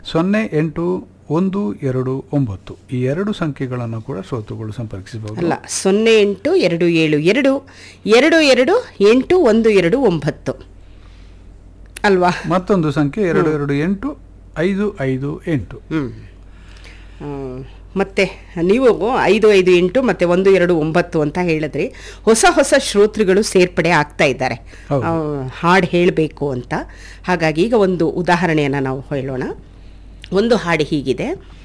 081229 ಈ 2 ಸಂಖ್ಯೆಗಳನ್ನು ಕೂಡ ಶ್ರೋತೃಗಳು ಸಂಪರ್ಕಿಸಬಹುದು. ಅಲ್ಲ, 0822722812 ಅಲ್ವಾ? ಮತ್ತೊಂದು ಸಂಖ್ಯೆ 228558. ಮತ್ತೆ ನೀವು 558 ಮತ್ತು 129 ಅಂತ ಹೇಳಿದ್ರಿ. ಹೊಸ ಹೊಸ ಶ್ರೋತೃಗಳು ಸೇರ್ಪಡೆ ಆಗ್ತಾ ಇದ್ದಾರೆ ಹಾಡು ಹೇಳಬೇಕು ಅಂತ. ಹಾಗಾಗಿ ಈಗ ಒಂದು ಉದಾಹರಣೆಯನ್ನು ನಾವು ಹೇಳೋಣ. ಒಂದು ಹಾಡು ಹೀಗಿದೆ.